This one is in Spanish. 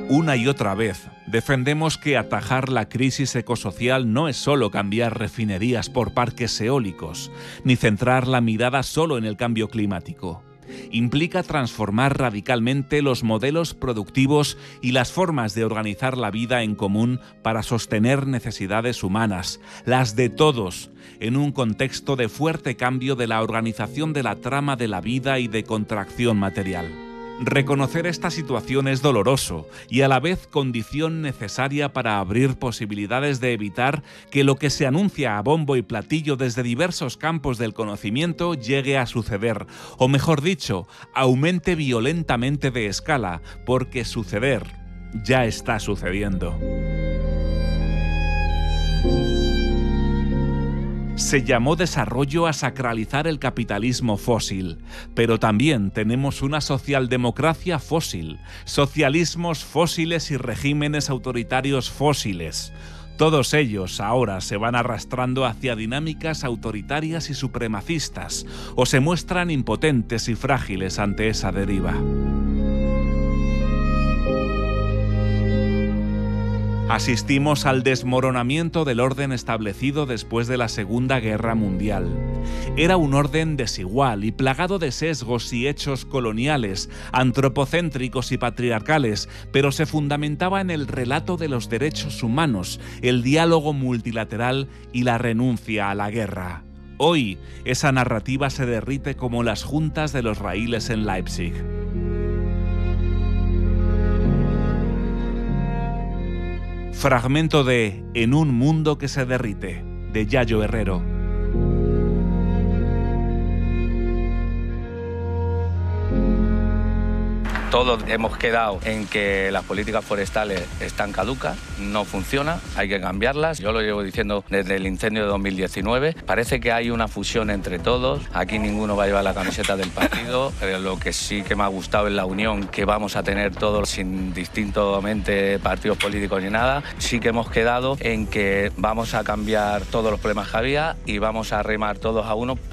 Una y otra vez defendemos que atajar la crisis ecosocial no es solo cambiar refinerías por parques eólicos, ni centrar la mirada solo en el cambio climático. Implica transformar radicalmente los modelos productivos y las formas de organizar la vida en común para sostener necesidades humanas, las de todos, en un contexto de fuerte cambio de la organización de la trama de la vida y de contracción material. Reconocer esta situación es doloroso y a la vez condición necesaria para abrir posibilidades de evitar que lo que se anuncia a bombo y platillo desde diversos campos del conocimiento llegue a suceder, o mejor dicho, aumente violentamente de escala, porque suceder ya está sucediendo. Se llamó desarrollo a sacralizar el capitalismo fósil, pero también tenemos una socialdemocracia fósil, socialismos fósiles y regímenes autoritarios fósiles. Todos ellos ahora se van arrastrando hacia dinámicas autoritarias y supremacistas, o se muestran impotentes y frágiles ante esa deriva. Asistimos al desmoronamiento del orden establecido después de la Segunda Guerra Mundial. Era un orden desigual y plagado de sesgos y hechos coloniales, antropocéntricos y patriarcales, pero se fundamentaba en el relato de los derechos humanos, el diálogo multilateral y la renuncia a la guerra. Hoy, esa narrativa se derrite como las juntas de los raíles en Leipzig. Fragmento de En un mundo que se derrite, de Yayo Herrero. Todos hemos quedado en que las políticas forestales están caducas, no funcionan, hay que cambiarlas. Yo lo llevo diciendo desde el incendio de 2019. Parece que hay una fusión entre todos. Aquí ninguno va a llevar la camiseta del partido. Lo que sí que me ha gustado es la unión que vamos a tener todos sin distintamente partidos políticos ni nada. Sí que hemos quedado en que vamos a cambiar todos los problemas que había y vamos a remar todos a uno.